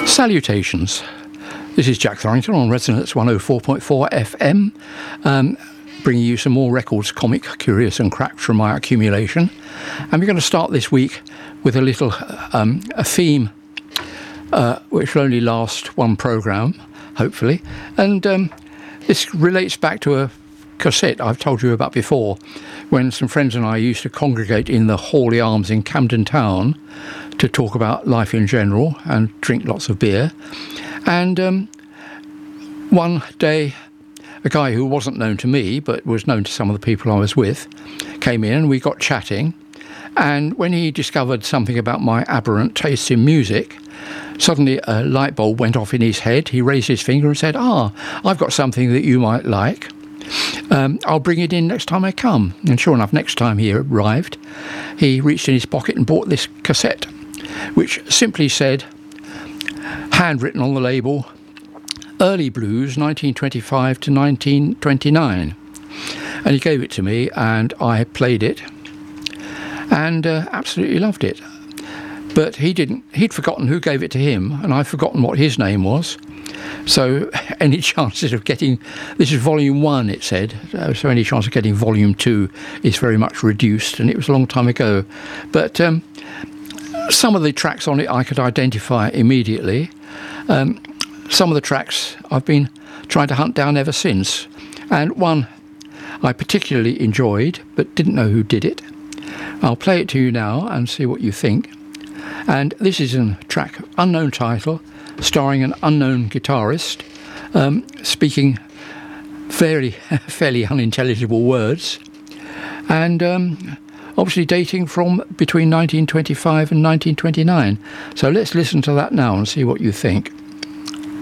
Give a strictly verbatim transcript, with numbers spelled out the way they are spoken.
Salutations. This is Jack Thorrington on Resonance one oh four point four F M, um, bringing you some more records, comic, curious and cracked from my accumulation. And we're going to start this week with a little um, a theme uh, which will only last one programme, hopefully. And um, this relates back to a cassette I've told you about before, when some friends and I used to congregate in the Hawley Arms in Camden Town to talk about life in general and drink lots of beer. And um, one day, a guy who wasn't known to me, but was known to some of the people I was with, came in and we got chatting. And when he discovered something about my aberrant taste in music, suddenly a light bulb went off in his head. He raised his finger and said, ah, I've got something that you might like. Um, I'll bring it in next time I come. And sure enough, next time he arrived, he reached in his pocket and bought this cassette, which simply said, handwritten on the label, Early Blues nineteen twenty-five to nineteen twenty-nine. And he gave it to me and I played it and uh, absolutely loved it. But he didn't, he'd forgotten who gave it to him, and I'd forgotten what his name was. So any chances of getting, this is volume one, it said, so any chance of getting volume two is very much reduced, and it was a long time ago. But um, some of the tracks on it I could identify immediately. Um, some of the tracks I've been trying to hunt down ever since, and one I particularly enjoyed but didn't know who did it. I'll play it to you now and see what you think. And this is a track, unknown title, starring an unknown guitarist, um, speaking fairly, fairly unintelligible words, and um, obviously dating from between nineteen twenty-five and nineteen twenty-nine. So let's listen to that now and see what you think.